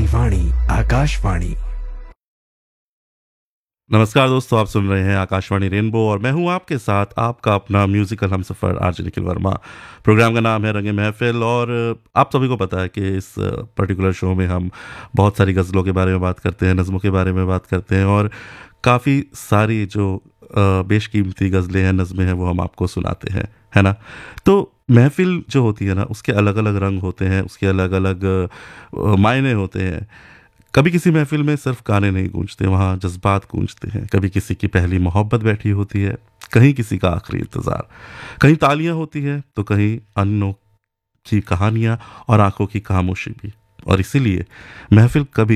वाणी आकाशवाणी। नमस्कार दोस्तों, आप सुन रहे हैं आकाशवाणी रेनबो और मैं हूं आपके साथ आपका अपना musical Humsafar RJ Nikhil Verma. Programme का नाम है रंगे महफिल और आप सभी को पता है कि इस पर्टिकुलर शो में हम बहुत सारी गज़लों के बारे में बात करते हैं, नज़मों के बारे में बात करते हैं और काफ़ी सारी जो बेशकीमती गज़लें हैं, नज़में हैं, वो हम आपको सुनाते हैं, है ना। तो महफिल जो होती है ना, उसके अलग अलग रंग होते हैं, उसके अलग अलग मायने होते हैं। कभी किसी महफिल में सिर्फ गाने नहीं गूंजते, वहाँ जज्बात गूंजते हैं। कभी किसी की पहली मोहब्बत बैठी होती है, कहीं किसी का आखिरी इंतज़ार, कहीं तालियां होती हैं तो कहीं अनोखी कहानियां और आंखों की खामोशी भी। और इसीलिए महफिल कभी